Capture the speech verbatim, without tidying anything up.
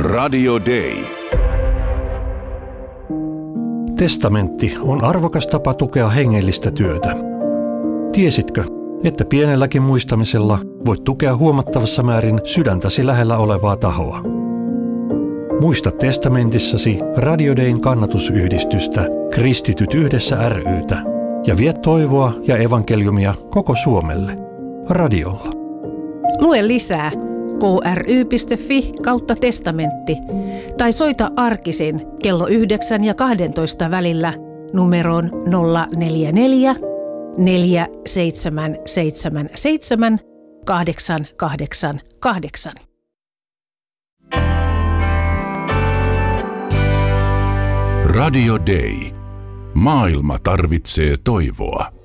Radio Day. Testamentti on arvokas tapa tukea hengellistä työtä. Tiesitkö, että pienelläkin muistamisella voit tukea huomattavassa määrin sydäntäsi lähellä olevaa tahoa? Muista testamentissasi Radio Dayn kannatusyhdistystä Kristityt yhdessä ry:tä ja vie toivoa ja evankeliumia koko Suomelle radiolla. Lue lisää kry.fi kautta testamentti tai soita arkisin kello yhdeksän ja kahdentoista välillä numeroon nolla neljä neljä, neljä seitsemän seitsemän seitsemän, kahdeksan kahdeksan kahdeksan. Radio Day. Maailma tarvitsee toivoa.